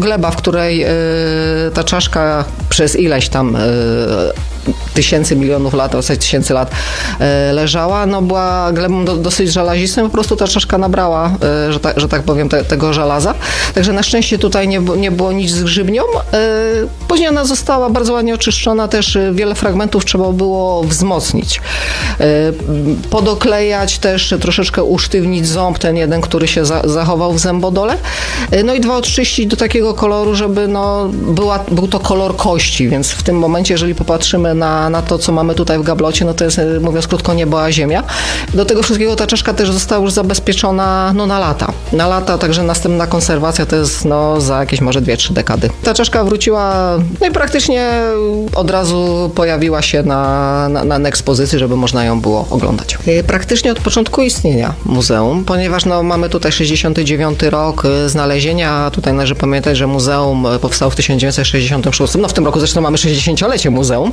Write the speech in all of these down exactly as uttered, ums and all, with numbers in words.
gleba, w której ta czaszka przez ileś tam tysięcy, milionów lat, około tysięcy lat leżała, no była glebą do, dosyć żelazistą, po prostu ta czaszka nabrała, że, ta, że tak powiem, te, tego żelaza. Także na szczęście tutaj nie, nie było nic z grzybnią. Później ona została bardzo ładnie oczyszczona, też wiele fragmentów trzeba było wzmocnić. Podoklejać też, troszeczkę usztywnić ząb, ten jeden, który się za, zachował w zębodole. No i dwa odczyścić do takiego koloru, żeby no, była, był to kolor kości, więc w tym momencie, jeżeli popatrzymy na, na to, co mamy tutaj w gablocie, no to jest, mówiąc krótko, niebo a ziemia. Do tego wszystkiego ta czaszka też została już zabezpieczona no, na lata. Na lata, także następna konserwacja to jest no, za jakieś może dwie trzy dekady. Ta czaszka wróciła no i praktycznie od razu pojawiła się na, na, na ekspozycji, żeby można ją było oglądać. Praktycznie od początku istnienia muzeum, ponieważ no, mamy tutaj sześćdziesiąty dziewiąty rok znalezienia, a tutaj należy pamiętać, że muzeum powstało w tysiąc dziewięćset sześćdziesiątym szóstym. No w tym roku zresztą mamy sześćdziesięciolecie muzeum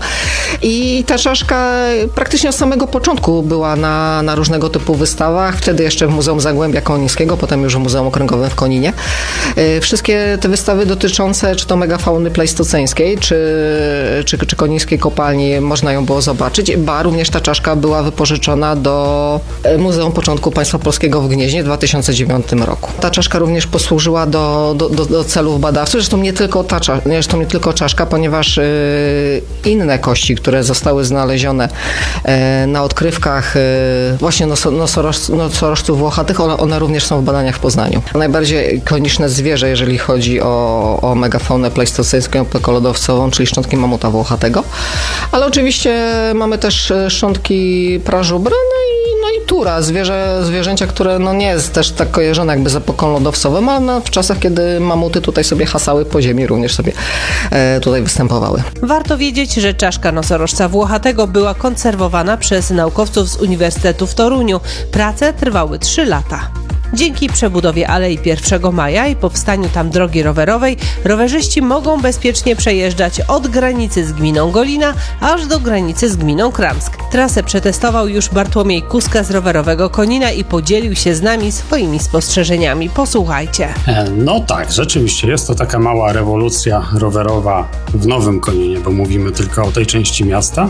i ta czaszka praktycznie od samego początku była na, na różnego typu wystawach. Wtedy jeszcze w Muzeum Zagłębia Konińskiego, potem już w Muzeum Okręgowym w Koninie. Wszystkie te wystawy dotyczące czy to megafauny plejstoceńskiej, czy, czy, czy konińskiej kopalni można ją było zobaczyć. Ba, również ta czaszka była wypożyczona do Muzeum Początku Państwa Polskiego w Gnieźnie w dwa tysiące dziewiątym roku. Ta czaszka również posłużyła do, do, do, do celów badawczych. Zresztą nie tylko ta zresztą nie tylko czaszka, ponieważ yy, inne kości, które zostały znalezione yy, na odkrywkach yy, właśnie nosoroż, nosorożców włochatych, one, one również są w badaniach w Poznaniu. Najbardziej ikoniczne zwierzę, jeżeli chodzi o, o megafaunę plejstoceńską, ekolodowcową, czyli szczątki mamuta włochatego. Ale oczywiście mamy też szczątki prażubry, no i no i tura, zwierzę, zwierzęcia, które no nie jest też tak kojarzone jakby z epoką lodowcową, ale no w czasach, kiedy mamuty tutaj sobie hasały po ziemi, również sobie e, tutaj występowały. Warto wiedzieć, że czaszka nosorożca włochatego była konserwowana przez naukowców z Uniwersytetu w Toruniu. Prace trwały trzy lata. Dzięki przebudowie Alei pierwszego maja i powstaniu tam drogi rowerowej, rowerzyści mogą bezpiecznie przejeżdżać od granicy z gminą Golina aż do granicy z gminą Kramsk. Trasę przetestował już Bartłomiej Kuska z Rowerowego Konina i podzielił się z nami swoimi spostrzeżeniami. Posłuchajcie. No tak, rzeczywiście jest to taka mała rewolucja rowerowa w Nowym Koninie, bo mówimy tylko o tej części miasta.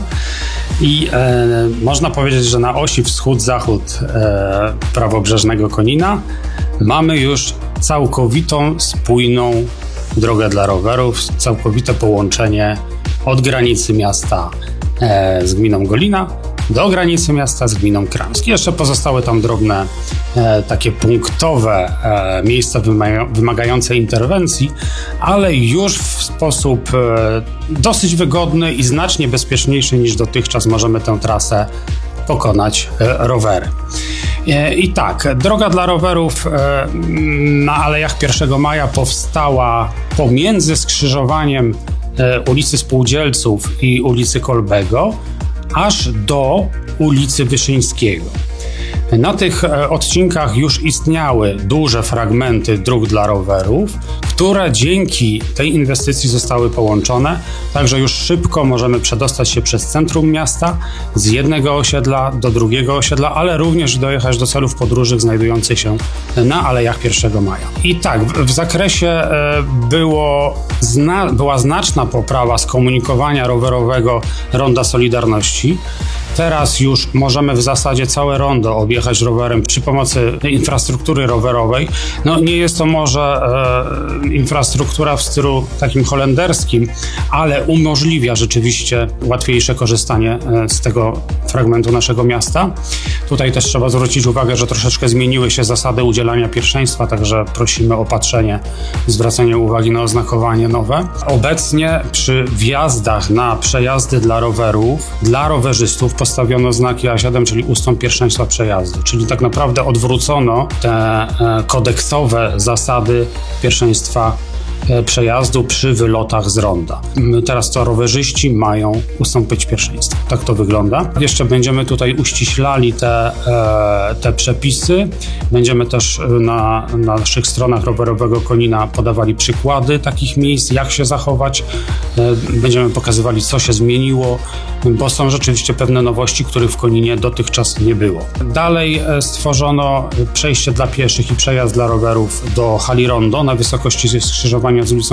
I e, można powiedzieć, że na osi wschód-zachód e, prawobrzeżnego Konina mamy już całkowitą, spójną drogę dla rowerów, całkowite połączenie od granicy miasta e, z gminą Golina do granicy miasta z gminą Kramsk. Jeszcze pozostały tam drobne, e, takie punktowe e, miejsca wymaga, wymagające interwencji, ale już w sposób e, dosyć wygodny i znacznie bezpieczniejszy niż dotychczas możemy tę trasę pokonać e, rowery. E, I tak, droga dla rowerów e, na Alejach pierwszego maja powstała pomiędzy skrzyżowaniem e, ulicy Spółdzielców i ulicy Kolbego, aż do ulicy Wyszyńskiego. Na tych odcinkach już istniały duże fragmenty dróg dla rowerów, które dzięki tej inwestycji zostały połączone, także już szybko możemy przedostać się przez centrum miasta z jednego osiedla do drugiego osiedla, ale również dojechać do celów podróżnych znajdujących się na Alejach pierwszego maja. I tak, w, w zakresie było, zna, była znaczna poprawa skomunikowania rowerowego Ronda Solidarności. Teraz już możemy w zasadzie całe rondo objechać rowerem przy pomocy infrastruktury rowerowej. No nie jest to może e, infrastruktura w stylu takim holenderskim, ale umożliwia rzeczywiście łatwiejsze korzystanie e, z tego fragmentu naszego miasta. Tutaj też trzeba zwrócić uwagę, że troszeczkę zmieniły się zasady udzielania pierwszeństwa, także prosimy o patrzenie i zwracanie uwagi na oznakowanie nowe. Obecnie przy wjazdach na przejazdy dla rowerów, dla rowerzystów postawiono znaki A siedem, czyli ustąp pierwszeństwa przejazdu, czyli tak naprawdę odwrócono te kodeksowe zasady pierwszeństwa przejazdu przy wylotach z ronda. Teraz to rowerzyści mają ustąpić pierwszeństwo. Tak to wygląda. Jeszcze będziemy tutaj uściślali te, te przepisy. Będziemy też na, na naszych stronach Rowerowego Konina podawali przykłady takich miejsc, jak się zachować. Będziemy pokazywali, co się zmieniło, bo są rzeczywiście pewne nowości, których w Koninie dotychczas nie było. Dalej stworzono przejście dla pieszych i przejazd dla rowerów do hali rondo na wysokości skrzyżowania z ulicą